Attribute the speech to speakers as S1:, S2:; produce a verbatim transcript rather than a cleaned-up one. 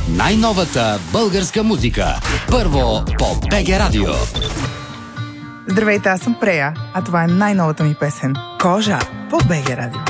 S1: Най-новата българска музика. Първо по БГ Радио.
S2: Здравейте, аз съм Прея, а това е най-новата ми песен «Кожа» по БГ Радио.